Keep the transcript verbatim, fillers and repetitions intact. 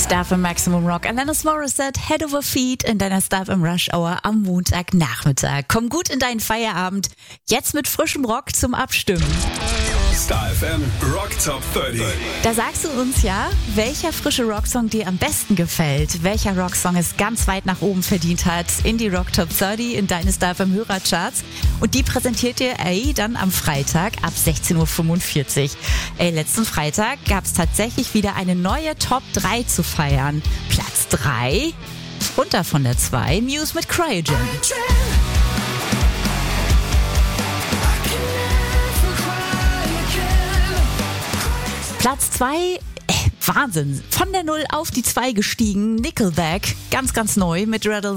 Star F M Maximum Rock. Alanis Morissette, Head Over Feet in deiner Star F M Rush Hour am Montagnachmittag. Komm gut in deinen Feierabend. Jetzt mit frischem Rock zum Abstimmen. Star F M Rock Top dreißig. Da sagst du uns ja, welcher frische Rocksong dir am besten gefällt, welcher Rocksong es ganz weit nach oben verdient hat in die Rock Top dreißig, in deine Star F M Hörercharts. Und die präsentiert dir ey, dann am Freitag ab sechzehn Uhr fünfundvierzig. Ey, letzten Freitag gab es tatsächlich wieder eine neue Top drei zu feiern. Platz drei, runter von der zwei, Muse mit Cryogen. Platz zwei, äh, Wahnsinn, von der null auf die zwei gestiegen, Nickelback, ganz, ganz neu mit Rattle